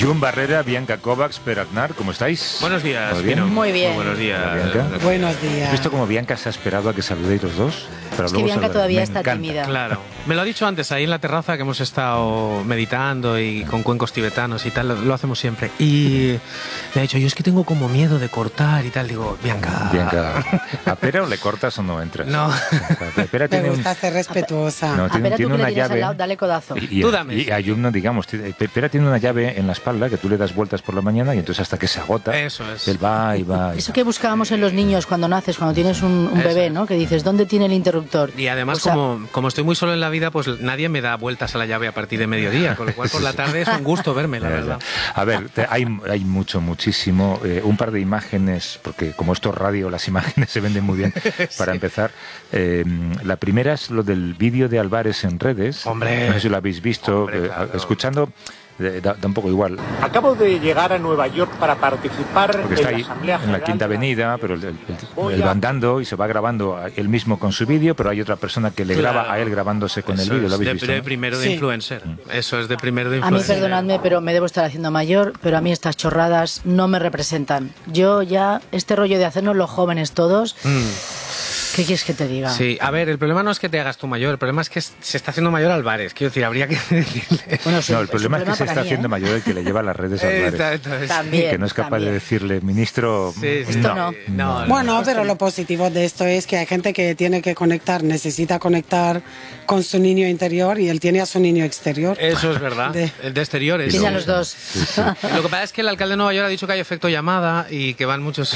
Jun Barrera, Bianca Kovacs, Per Aznar, ¿cómo estáis? Buenos días, ¿Todo bien? Pino. Muy bien. Buenos días. Bianca. Buenos días. ¿Has visto cómo Bianca se ha esperado a que saludéis los dos? Pero Es que luego Bianca saludáis. todavía Me está encanta. tímida. Claro. Me lo ha dicho antes ahí en la terraza que hemos estado meditando y con cuencos tibetanos y tal, lo hacemos siempre. Y me ha dicho, yo es que tengo como miedo de cortar y tal. Digo, Bianca. Bianca, ¿a Pera o le cortas o no entras? No. O sea, Pera Me tiene gusta ser respetuosa. no, A tiene, ver, tú tiene que le una tienes llave. al lado, dale codazo. Tú dame. Y a Jun no, digamos. Pera tiene una llave en la espalda que tú le das vueltas por la mañana y entonces hasta que se agota, Eso es. él va y va. Eso que buscábamos en los niños cuando naces, cuando tienes un bebé, ¿no? Que dices, ¿dónde tiene el interruptor? Y además, O sea, como estoy muy solo en la vida, pues nadie me da vueltas a la llave a partir de mediodía, con lo cual por la tarde es un gusto verme, la Ya, verdad. ya. A ver, hay muchísimo. Un par de imágenes, porque como esto es radio, las imágenes se venden muy bien. Para empezar, la primera es lo del vídeo de Álvarez en redes. Hombre. No sé si lo habéis visto. Hombre, claro. Escuchando, da un poco igual. Acabo de llegar a Nueva York para participar Porque en está la ahí Asamblea en la General Quinta de la Avenida, pero él va andando y se va grabando a él mismo con su vídeo, pero hay otra persona que le graba a él grabándose con el Eso vídeo. es ¿Lo habéis de, visto? de ¿no? primero de Sí. influencer. Eso es de primero de a mí, influencer. perdonadme, pero me debo estar haciendo mayor, pero a mí estas chorradas no me representan. Yo ya, este rollo de hacernos los jóvenes todos, ¿qué quieres que te diga? Sí, a ver, el problema no es que te hagas tú mayor, el problema es que se está haciendo mayor Álvarez. Quiero decir, habría que decirle. Bueno, sí, No, el problema es que se para está mí, haciendo ¿eh? mayor el que le lleva las redes a Álvarez. Entonces, También. Que no es capaz de también. decirle, ministro. Sí, sí. Esto no. Bueno, pero lo positivo de esto es que hay gente que tiene que conectar, necesita conectar con su niño interior y él tiene a su niño exterior. Eso es verdad. De- El de exteriores. Tiene a los dos. Lo que pasa es que el alcalde de Nueva York ha dicho que hay efecto llamada y que van muchos.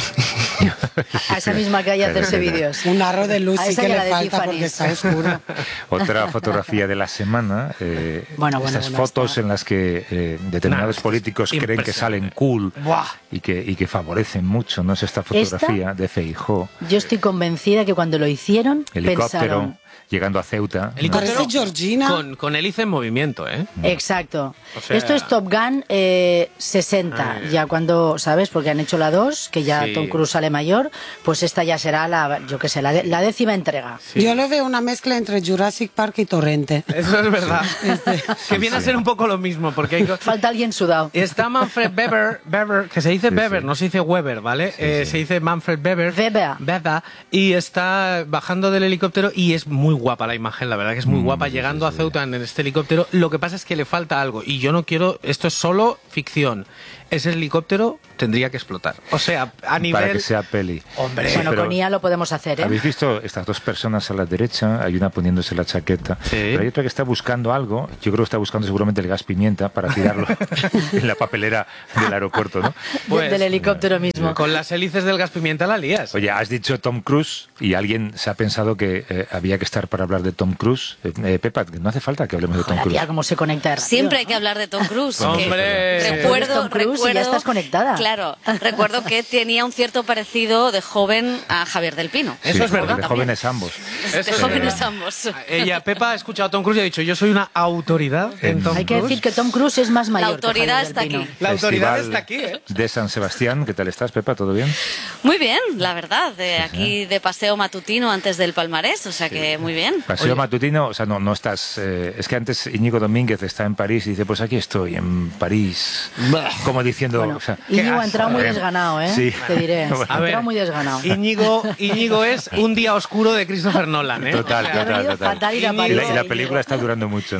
A esa misma calle a hacerse vídeos. Un aro de luz A sí esa que y a le la de falta porque Tiffany's. está oscuro. Otra fotografía de la semana, Bueno, estas bueno, fotos está. en las que determinados Nah, políticos creen que impresionante. salen cool Buah. y que favorecen mucho, ¿no? Es esta fotografía de Feijóo, Yo estoy convencida que cuando lo hicieron, helicóptero, pensaron... llegando a Ceuta. Helicóptero Parece Georgina. con hélice en movimiento, ¿eh? Exacto. O sea- Esto es Top Gun 60, ya cuando, ¿sabes? Porque han hecho la 2, que ya Sí. Tom Cruise sale mayor, pues esta ya será la, yo qué sé, la 10ª entrega. Sí. Yo le veo una mezcla entre Jurassic Park y Torrente. Eso es verdad. Que viene a ser un poco lo mismo, porque hay... Falta alguien sudado. Está Manfred Weber, que se dice Sí, Weber, sí. no se dice Weber, ¿vale? Se dice Manfred Weber. Weber. Y está bajando del helicóptero y es muy guapa la imagen, la verdad que es muy guapa, llegando a Ceuta en este helicóptero. Lo que pasa es que le falta algo y yo no quiero, esto es solo ficción. Ese helicóptero tendría que explotar. O sea, a nivel... Para que sea peli. Hombre, Bueno, pero- con IA lo podemos hacer, ¿eh? ¿Habéis visto estas dos personas a la derecha? Hay una poniéndose la chaqueta, Sí. pero hay otra que está buscando algo. Yo creo que está buscando seguramente el gas pimienta para tirarlo en la papelera del aeropuerto, ¿no? Pues- del helicóptero mismo. con las hélices del gas pimienta la lías. Oye, has dicho Tom Cruise y alguien se ha pensado que había que estar para hablar de Tom Cruise. Pepa, no hace falta que hablemos de Tom Joder, Cruise. tía, cómo se conecta de rápido, Siempre hay ¿no? que hablar de Tom Cruise. Hombre. que Eres Tom Cruise y ya estás conectada. Claro, recuerdo que tenía un cierto parecido de joven a Javier del Pino. Eso es verdad. De también. jóvenes ambos. Eso De es jóvenes verdad. ambos. Ella, Pepa, ha escuchado a Tom Cruise y ha dicho, yo soy una autoridad en Tom Hay que Cruise. decir que Tom Cruise es más mayor. La autoridad que Javier del está Pino. aquí. La autoridad Festival está aquí, ¿eh? De San Sebastián. ¿Qué tal estás, Pepa? ¿Todo bien? Muy bien, la verdad. Aquí de paseo matutino antes del palmarés, o sea que muy bien. Paseo matutino, o sea, no estás... es que antes Íñigo Domínguez está en París y dice, pues aquí estoy, en París. Como diciendo... Bueno, o sea, Íñigo ha entrado muy joder. desganado, ¿eh? Sí. Te diré. Bueno. Ha entrado muy desganado. Íñigo es un día oscuro de Christopher Nolan, ¿eh? Total, O sea, Ha venido total. fatal ir a Íñigo- Y París. la película está durando mucho. ¿no?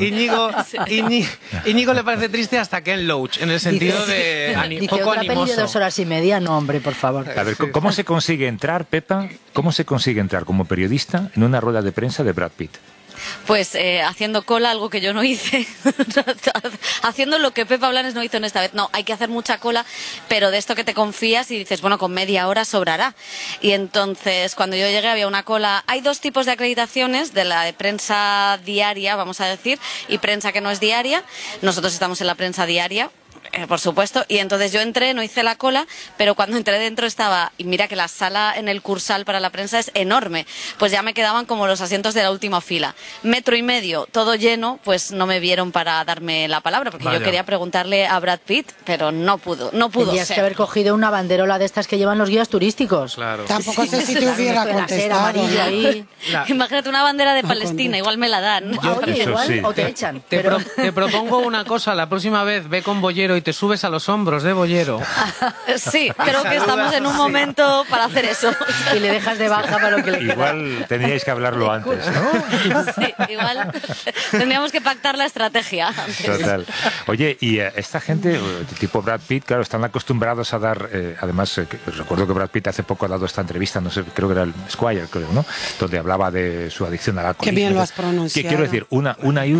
Íñigo le parece triste hasta Ken Loach, en el sentido de Dice, poco otra peli de animoso. 2 horas y media, no, hombre, por favor. A ver, ¿cómo se consigue entrar, Pepa? ¿Cómo se consigue entrar como periodista en una rueda de prensa de Brad Pitt? Pues haciendo cola, algo que yo no hice. Haciendo lo que Pepa Blanes no hizo en esta vez. No, hay que hacer mucha cola, pero de esto que te confías y dices, bueno, con media hora sobrará. Y entonces, cuando yo llegué había una cola. Hay dos tipos de acreditaciones, de la de prensa diaria, vamos a decir, y prensa que no es diaria. Nosotros estamos en la prensa diaria. Por supuesto, y entonces yo entré, no hice la cola, pero cuando entré dentro estaba, y mira que la sala en el Cursal para la prensa es enorme, pues ya me quedaban como los asientos de la última fila. 1,5 metros, todo lleno, pues no me vieron para darme la palabra, porque Vaya. yo quería preguntarle a Brad Pitt, pero no pudo Tendrías ser. que haber cogido una banderola de estas que llevan los guías turísticos. Claro. Tampoco sé si te Claro, hubiera esto de la cera contestado. amarilla ¿no? ahí. Imagínate una bandera de Palestina, igual me la dan. Ah, oye, Eso igual, sí. o te echan. Te, pero- te propongo una cosa, la próxima vez ve con bollero boyero y te subes a los hombros de boyero. Sí, creo que estamos en un momento para hacer eso. Y le dejas de baja para lo que le queda. Igual tendríais que hablarlo antes, ¿no? Sí, igual tendríamos que pactar la estrategia antes. Total. Oye, y esta gente, tipo Brad Pitt, claro, están acostumbrados a dar, además, recuerdo que Brad Pitt hace poco ha dado esta entrevista, no sé, creo que era el Squire, creo, ¿no? Donde hablaba de su adicción al alcohol. Qué bien lo has pronunciado. Que quiero decir, un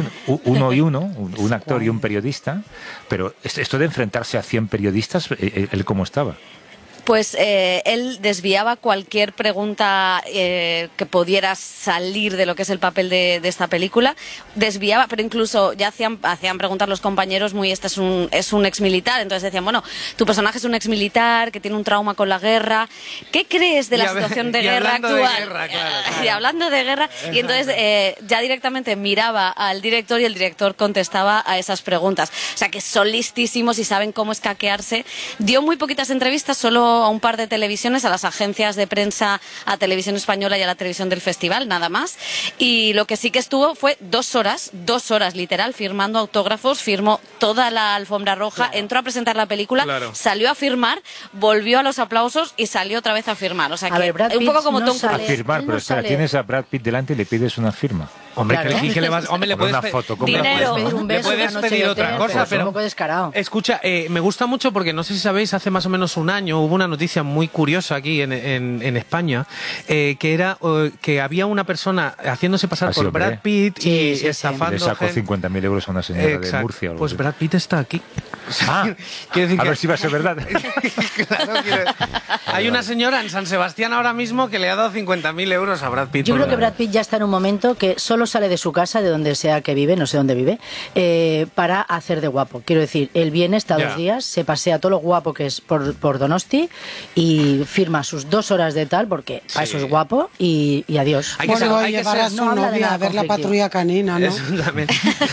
actor y un periodista, pero esto de enfrentarse a 100 periodistas, ¿él cómo estaba? Pues él desviaba cualquier pregunta que pudiera salir de lo que es el papel de esta película. Desviaba, pero incluso ya hacían preguntar los compañeros este es un exmilitar. Entonces decían, bueno, tu personaje es un exmilitar que tiene un trauma con la guerra. ¿Qué crees de la situación de guerra actual? Y hablando de guerra. Y entonces ya directamente miraba al director y el director contestaba a esas preguntas. O sea que son listísimos y saben cómo escaquearse. Dio muy poquitas entrevistas, solo a un par de televisiones, a las agencias de prensa, a Televisión Española y a la televisión del festival, nada más. Y lo que sí que estuvo fue 2 horas literal, firmando autógrafos, firmó toda la alfombra roja, entró a presentar la película, salió a firmar, volvió a los aplausos y salió otra vez a firmar. O sea que un poco como Tom Cruise. A firmar, pero espera, tienes a Brad Pitt delante y le pides una firma. Hombre, Claro. ¿qué le vas? Hombre, le puedes una foto, ¿cómo Dinero. la Pedir un beso, Le puedes una noche pedir de otra hotel, cosa, pero es pero- un poco descarado. Escucha, me gusta mucho porque no sé si sabéis, hace más o menos un año hubo una noticia muy curiosa aquí en España, que era que había una persona haciéndose pasar Así, por hombre. Brad Pitt Sí, y sí, sí. estafando Le sacó gente. 50.000 euros a una señora de Exacto. Murcia. o algo Pues así. Brad Pitt está aquí. Ah, Quiero decir a que- ver si va a ser verdad. Claro, hay una señora en San Sebastián ahora mismo que le ha dado 50.000 euros a Brad Pitt. Yo por creo que Brad Pitt ya está en un momento que solo sale de su casa, de donde sea que vive, no sé dónde vive, para hacer de guapo. Quiero decir, él viene, está Ya. 2 días, se pasea todo lo guapo que es por Donosti y firma sus 2 horas de tal, porque para eso es guapo y adiós. Hay que Bueno, ser- voy a hay que llevar ser- a su no habla de novia nada a ver la conflictivo. patrulla canina, ¿no? Eso también.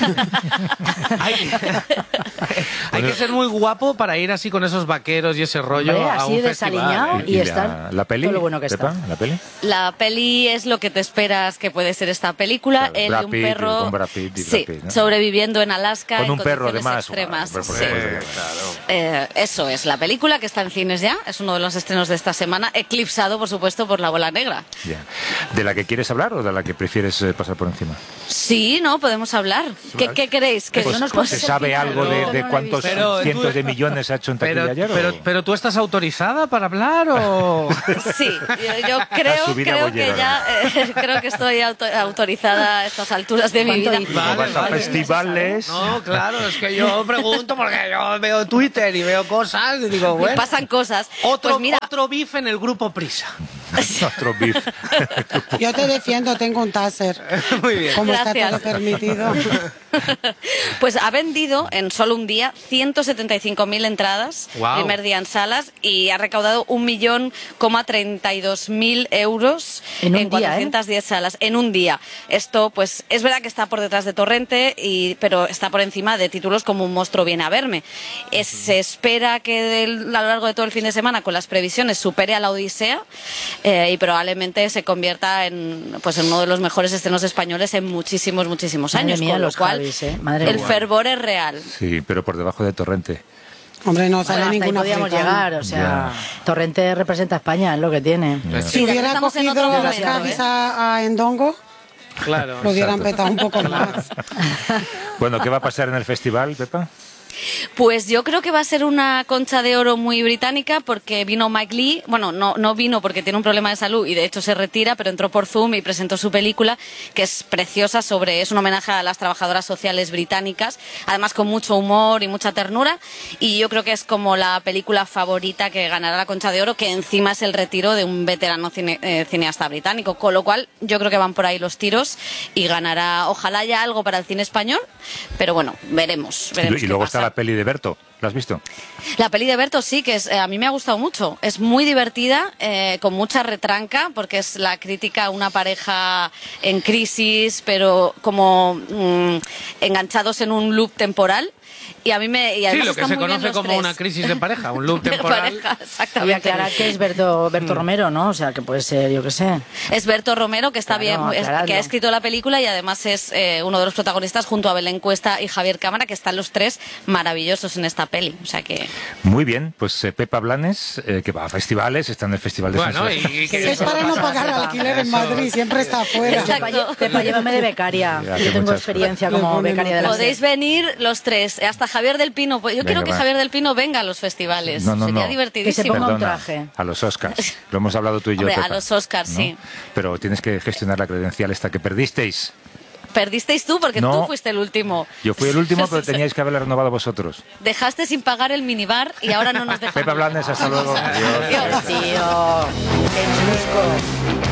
hay que ser muy guapo para ir así con esos vaqueros y ese rollo Hombre, a así un desaliñado festival. y estar la peli, todo lo bueno que Pepa, está. ¿la peli? La peli es lo que te esperas que puede ser esta película. Claro, él Brad y un Pitt, perro con Brad Pitt y Brad sí, Pitt, ¿no? sobreviviendo en Alaska Con en un perro, condiciones además. extremas. Bueno, por Sí. supuesto. Eso es la película que está en cines ya. Es uno de los estrenos de esta semana, eclipsado, por supuesto, por La Bola Negra. Ya. ¿De la que quieres hablar o de la que prefieres pasar por encima? Sí, no, podemos hablar. ¿Qué queréis? ¿Que Pues no nos ¿Se cuentes el sabe final, algo no, de no la he cuántos visto. Pero cientos tú- de millones ha hecho en taquilla ayer? Pero tú estás autorizada para hablar o Sí, yo creo, subida creo que bollera. ya creo que estoy autorizada a estas alturas de mi vida. ¿Cuánto hizo? Vale, vas a vale. festivales. no, claro, es que yo pregunto porque yo veo Twitter y veo cosas y digo, Y bueno, pasan cosas. otro Pues mira, otro beef en el grupo Prisa. Otro beef. Yo te defiendo, tengo un taser. Muy bien. Como está Gracias. todo permitido. pues ha vendido en solo un día 175.000 entradas, Guau. primer día en salas, y ha recaudado 1.032.000 euros En un día, 410 salas en un día. Esto, pues, es verdad que está por detrás de Torrente, pero está por encima de títulos como Un monstruo viene a verme. Se espera que a lo largo de todo el fin de semana, con las previsiones, supere a La Odisea y probablemente se convierta en uno de los mejores estrenos españoles en muchísimos Madre años. mía, Con lo los cual, Javis, Madre el mía. fervor es real. Sí, pero por debajo de Torrente. Hombre, no sale Bueno, hasta ahí ninguna podíamos africana. llegar, o sea, Torrente representa a España, es lo que tiene. Si Mira, hubiera estamos en cogido otro los momento, Javis a Endongo, Claro. lo hubieran petado un poco más. Bueno, ¿qué va a pasar en el festival, Pepa? Pues yo creo que va a ser una Concha de Oro muy británica porque vino Mike Lee, bueno, no vino porque tiene un problema de salud y de hecho se retira, pero entró por Zoom y presentó su película, que es preciosa, es un homenaje a las trabajadoras sociales británicas, además con mucho humor y mucha ternura, y yo creo que es como la película favorita que ganará la Concha de Oro, que encima es el retiro de un veterano cineasta británico, con lo cual yo creo que van por ahí los tiros y ganará, ojalá haya algo para el cine español, pero bueno, veremos Y qué luego pasa. está la peli de Berto. ¿La has visto? La peli de Berto sí, que a mí me ha gustado mucho. Es muy divertida, con mucha retranca, porque es la crítica a una pareja en crisis, pero como enganchados en un loop temporal. Y a mí me... Y Sí, además lo que están se muy bien conoce los como tres. una crisis de pareja, un loop De temporal. pareja, Y exactamente. aclarar que es Berto Romero, ¿no? O sea, que puede ser, yo qué sé. Es Berto Romero, que está Claro, bien, aclararlo. que ha escrito la película y además es uno de los protagonistas junto a Belén Cuesta y Javier Cámara, que están los tres maravillosos en esta peli. O sea que... Muy bien, pues Pepa Blanes, que va a festivales, está en el Festival de Bueno, San Sebastián. y que Es para no pagar alquiler en Madrid, siempre está afuera. Exacto. Pepa, llévame de becaria. Sí, hace Yo tengo muchas experiencia cosas. como Le ponen becaria de la Podéis SER. venir los tres, hasta Javier del Pino. Pues yo Venga, quiero que va. Javier del Pino venga a los festivales. No, no, Sería no. divertidísimo. Que se ponga un Perdona, traje. a los Oscars. Lo hemos hablado tú y yo, Hombre, a Pepa, los Oscars, ¿no? sí. Pero tienes que gestionar la credencial esta que perdisteis. Perdisteis tú porque No. tú fuiste el último. Yo fui el último, pero teníais que haberla renovado vosotros. Dejaste sin pagar el minibar y ahora no nos dejan. Pepa Blanes, hasta luego. Adiós. Adiós. Tío, qué chusco.